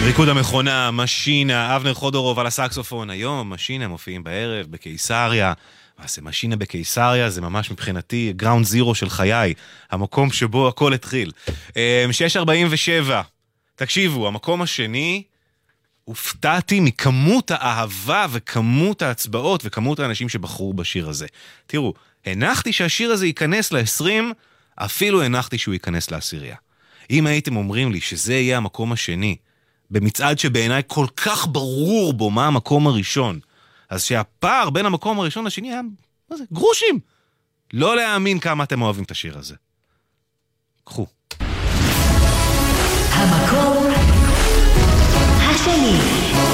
ריקוד המכונה, משינה, אבנר חודורוב על הסקסופון. היום משינה מופיעים בערב בקיסריה. מה זה משינה בקיסריה? זה ממש מבחינתי גראונד זירו של חיי, המקום שבו הכל התחיל. 6:47, תקשיבו, המקום השני, הופתעתי מכמות האהבה וכמות ההצבעות וכמות האנשים שבחרו בשיר הזה. תראו, הנחתי שהשיר הזה ייכנס ל-20, אפילו הנחתי שהוא ייכנס לעשירייה. אם הייתם אומרים לי שזה יהיה המקום השני, במצעד שבעיניי כל כך ברור בו מה המקום הראשון, אז שהפער בין המקום הראשון לשני היה, מה זה? גרושים! לא להאמין כמה אתם אוהבים את השיר הזה. קחו. המקום השני.